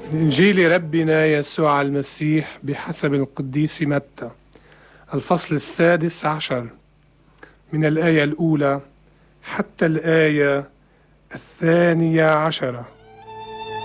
من إنجيل ربنا يسوع المسيح بحسب القديس متى، الفصل 16 من الآية الأولى حتى الآية 12.